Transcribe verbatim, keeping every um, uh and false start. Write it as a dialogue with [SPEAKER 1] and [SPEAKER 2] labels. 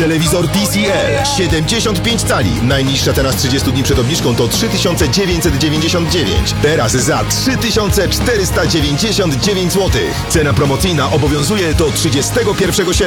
[SPEAKER 1] Telewizor T C L siedemdziesiąt pięć cali. Najniższa teraz trzydzieści dni przed obniżką to trzy tysiące dziewięćset dziewięćdziesiąt dziewięć. Teraz za trzy tysiące czterysta dziewięćdziesiąt dziewięć złotych. Cena promocyjna obowiązuje do trzydziestego pierwszego sierpnia.